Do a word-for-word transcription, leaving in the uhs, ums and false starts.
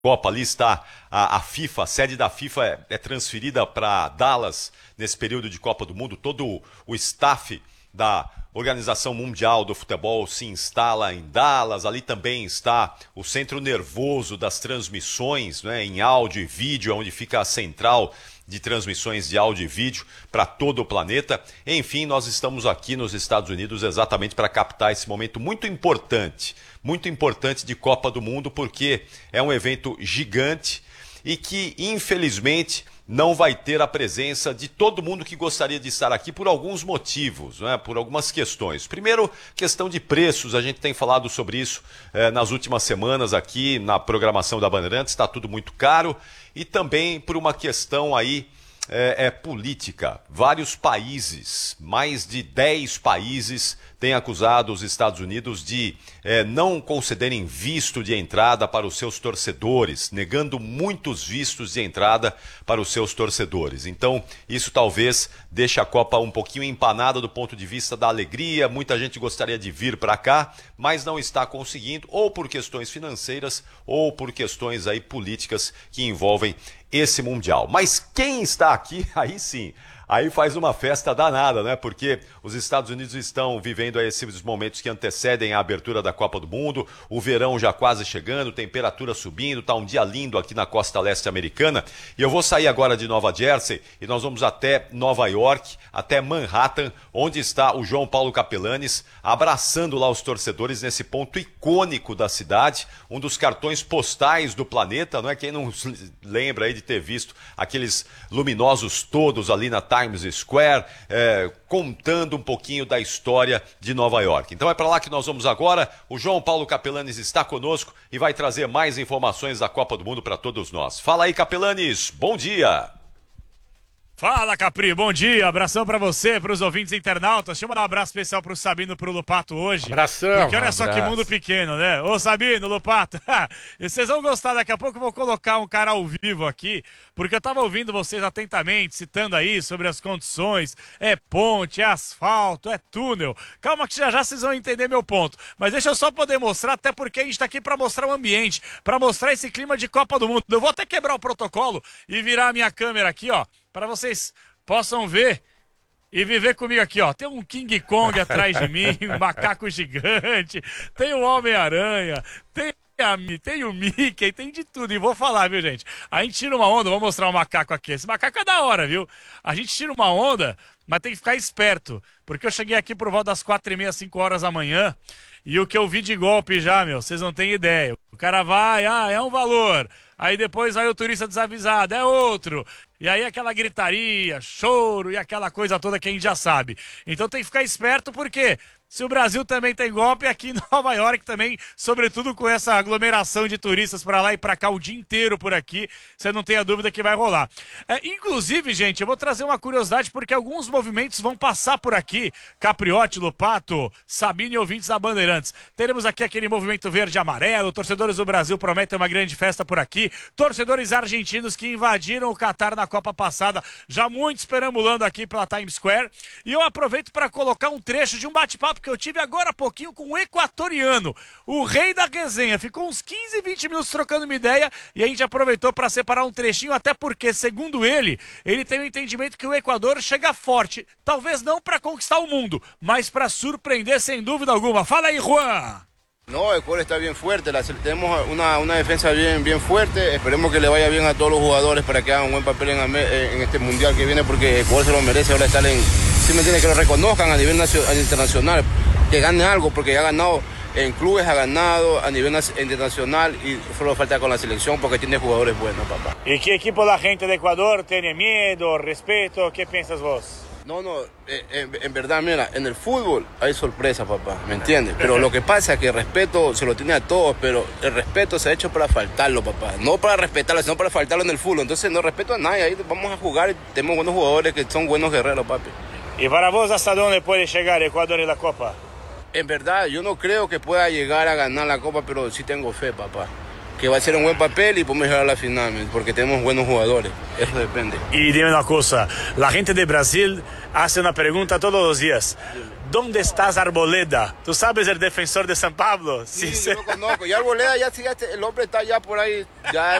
Copa, ali está a, a FIFA, a sede da FIFA é, é transferida para Dallas nesse período de Copa do Mundo. Todo o, o staff da Organização Mundial do Futebol se instala em Dallas. Ali também está o centro nervoso das transmissões, né, em áudio e vídeo, onde fica a central de transmissões de áudio e vídeo para todo o planeta. Enfim, nós estamos aqui nos Estados Unidos exatamente para captar esse momento muito importante, muito importante de Copa do Mundo, porque é um evento gigante e que, infelizmente, não vai ter a presença de todo mundo que gostaria de estar aqui por alguns motivos, né? Por algumas questões. Primeiro, questão de preços, a gente tem falado sobre isso eh, nas últimas semanas aqui na programação da Bandeirantes, está tudo muito caro, e também por uma questão aí é, é política. Vários países, mais de dez países, têm acusado os Estados Unidos de é, não concederem visto de entrada para os seus torcedores, negando muitos vistos de entrada para os seus torcedores. Então, isso talvez deixe a Copa um pouquinho empanada do ponto de vista da alegria. Muita gente gostaria de vir para cá, mas não está conseguindo, ou por questões financeiras, ou por questões aí políticas que envolvem esse Mundial. Mas quem está aqui, aí sim, aí faz uma festa danada, né? Porque os Estados Unidos estão vivendo aí esses momentos que antecedem a abertura da Copa do Mundo, o verão já quase chegando, temperatura subindo, tá um dia lindo aqui na costa leste americana. E eu vou sair agora de Nova Jersey e nós vamos até Nova York, até Manhattan, onde está o João Paulo Capelanes, abraçando lá os torcedores nesse ponto icônico da cidade, um dos cartões postais do planeta, não é? Quem não lembra aí de ter visto aqueles luminosos todos ali na Times Square, é, contando um pouquinho da história de Nova York. Então é para lá que nós vamos agora. O João Paulo Capelanes está conosco e vai trazer mais informações da Copa do Mundo para todos nós. Fala aí, Capelanes, bom dia! Fala, Capri, bom dia, abração pra você, pros ouvintes internautas. Deixa eu mandar um abraço especial pro Sabino e pro Lupato hoje. Abração. Porque olha só abraço. que mundo pequeno, né? Ô, Sabino, Lupato, e vocês vão gostar, daqui a pouco eu vou colocar um cara ao vivo aqui, porque eu tava ouvindo vocês atentamente, citando aí sobre as condições, é ponte, é asfalto, é túnel. Calma que já já vocês vão entender meu ponto. Mas deixa eu só poder mostrar, até porque a gente tá aqui pra mostrar o ambiente, pra mostrar esse clima de Copa do Mundo. Eu vou até quebrar o protocolo e virar a minha câmera aqui, ó, para vocês possam ver e viver comigo aqui, ó. Tem um King Kong atrás de mim, um macaco gigante, tem o Homem-Aranha, tem, a, tem o Mickey, tem de tudo. E vou falar, viu, gente? A gente tira uma onda, vou mostrar o macaco aqui. Esse macaco é da hora, viu? A gente tira uma onda, mas tem que ficar esperto, porque eu cheguei aqui por volta das quatro e meia, cinco horas da manhã, e o que eu vi de golpe já, meu, vocês não têm ideia. O cara vai, ah, é um valor. Aí depois vai o turista desavisado, é outro. E aí aquela gritaria, choro e aquela coisa toda que a gente já sabe. Então tem que ficar esperto, porque se o Brasil também tem golpe, aqui em Nova York também, sobretudo com essa aglomeração de turistas para lá e para cá o dia inteiro por aqui, você não tem a dúvida que vai rolar. É, inclusive, gente, eu vou trazer uma curiosidade, porque alguns movimentos vão passar por aqui. Capriotti, Lupato, Sabino e ouvintes da Bandeirantes. Teremos aqui aquele movimento verde e amarelo, torcedores do Brasil prometem uma grande festa por aqui, torcedores argentinos que invadiram o Catar na Copa passada, já muitos perambulando aqui pela Times Square. E eu aproveito para colocar um trecho de um bate-papo que eu tive agora há pouquinho com um equatoriano, o rei da resenha. Ficou uns quinze, vinte minutos trocando uma ideia e a gente aproveitou para separar um trechinho, até porque, segundo ele, ele tem o entendimento que o Equador chega forte, talvez não para conquistar o mundo, mas para surpreender sem dúvida alguma. Fala aí, Juan! No, Ecuador está bien fuerte, la, tenemos una, una defensa bien, bien fuerte, esperemos que le vaya bien a todos los jugadores para que hagan un buen papel en, en este mundial que viene, porque Ecuador se lo merece ahora estar en, si me entiendes, que lo reconozcan a nivel nacional, internacional, que gane algo, porque ha ganado en clubes, ha ganado a nivel internacional y solo falta con la selección porque tiene jugadores buenos, papá. ¿Y qué equipo la gente de Ecuador tiene miedo, respeto? ¿Qué piensas vos? No, no, eh, en, en verdad, mira, en el fútbol hay sorpresa, papá, ¿me entiendes? Pero lo que pasa es que el respeto se lo tiene a todos, pero el respeto se ha hecho para faltarlo, papá. No para respetarlo, sino para faltarlo en el fútbol. Entonces no respeto a nadie, ahí vamos a jugar y tenemos buenos jugadores que son buenos guerreros, papi. ¿Y para vos hasta dónde puede llegar Ecuador en la Copa? En verdad, yo no creo que pueda llegar a ganar la Copa, pero sí tengo fe, papá. Que va a ser un buen papel y podemos llegar a la final, porque tenemos buenos jugadores. Eso depende. Y dime una cosa, la gente de Brasil hace una pregunta todos los días. ¿Dónde estás, Arboleda? ¿Tú sabes el defensor de San Pablo? Sí, sí, yo lo conozco. Y Arboleda ya, sí, ya el hombre está ya por ahí, ya